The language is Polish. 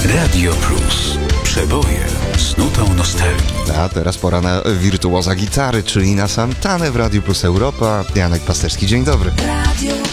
Radio Plus. Przeboje z nutą nostalgii. A teraz pora na wirtuoza gitary, czyli na Santanę w Radiu Plus Europa. Janek Pasterski, dzień dobry.